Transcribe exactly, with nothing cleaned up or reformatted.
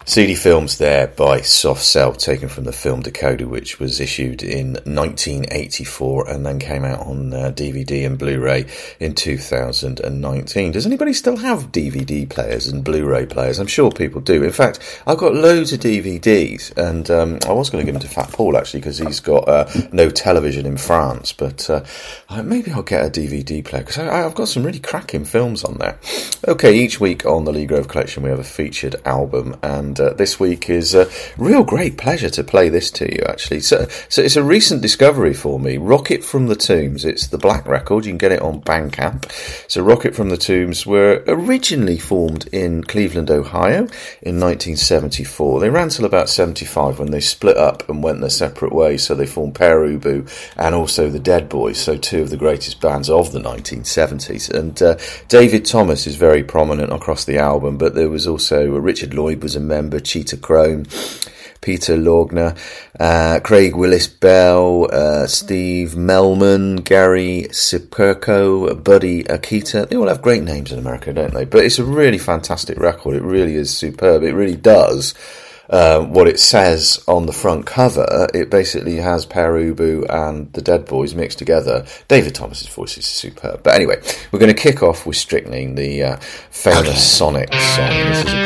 C D films there by Soft Cell, taken from the film Decoder, which was issued in nineteen eighty-four and then came out on uh, D V D and Blu-ray in two thousand nineteen. Does anybody still have D V D players and Blu-ray players? I'm sure people do. In fact, I've got loads of D V Ds, and um, I was going to give them to Fat Paul, actually, because he's got uh, no television in France, but uh, maybe I'll get a D V D player, because I've got some really cracking films on there. Okay, each week on the Lee Grove Collection we have a featured album, and uh, this week is a real great pleasure to play this to you, actually. So, so it's a recent discovery for me. Rocket from the Tombs. It's the black record. You can get it on Bandcamp. So Rocket from the Tombs were originally formed in Cleveland, Ohio in nineteen seventy-four. They ran till about seventy-five when they split up and went their separate ways. So they formed Pere Ubu and also the Dead Boys, so two of the greatest bands of the nineteen seventies. And uh, David Thomas is very prominent across the album, but there was also uh, Richard Lloyd was a member, Cheetah Chrome, Peter Lorgner, uh, Craig Willis-Bell, uh, Steve Melman, Gary Sipurko, Buddy Akita. They all have great names in America, don't they? But it's a really fantastic record. It really is superb. It really does Uh, what it says on the front cover. It basically has Pere Ubu and the Dead Boys mixed together. David Thomas's voice is superb. But anyway, we're going to kick off with Strychnine, the uh, famous okay. Sonic song. This is a